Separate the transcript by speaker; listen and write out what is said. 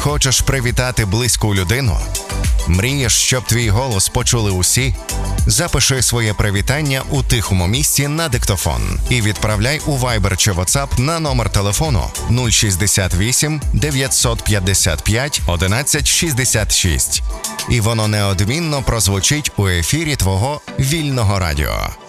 Speaker 1: Хочеш привітати близьку людину? Мрієш, щоб твій голос почули усі? Запиши своє привітання у тихому місці на диктофон і відправляй у Viber чи WhatsApp на номер телефону 068 955 11 66. І воно неодмінно прозвучить у ефірі твого вільного радіо.